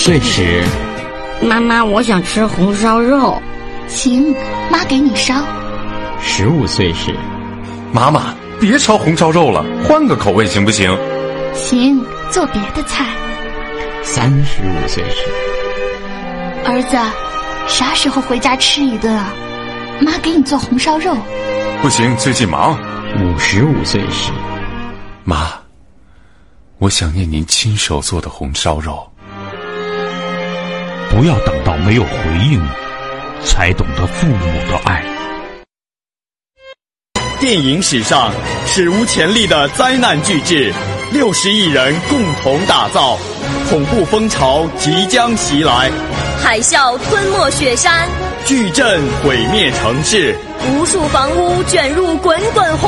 岁时， 妈妈，我想吃红烧肉。 行，妈给你烧。 15岁时， 妈妈，别烧红烧肉了，换个口味行不行？ 行，做别的菜。 35岁时， 儿子，啥时候回家吃一顿啊？妈给你做红烧肉。 不行，最近忙。 55岁时， 妈，我想念您亲手做的红烧肉。 不要等到没有回应，才懂得父母的爱。 电影史上史无前例的灾难巨制，60亿人共同打造，恐怖风潮即将袭来， 海啸吞没雪山， 巨震毁灭城市， 无数房屋卷入滚滚